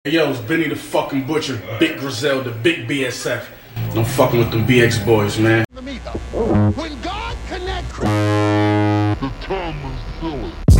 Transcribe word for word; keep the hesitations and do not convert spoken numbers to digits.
Yo, it's Benny the fucking Butcher, Big Griselda, Big B S F. I'm fucking with them B X boys, man. When God connects